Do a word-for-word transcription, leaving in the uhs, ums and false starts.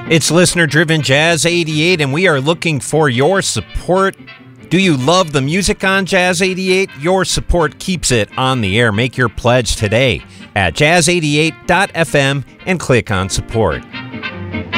It's listener-driven Jazz eighty-eight, and we are looking for your support. Do you love the music on Jazz eighty-eight? Your support keeps it on the air. Make your pledge today at jazz eighty-eight dot f m and click on support.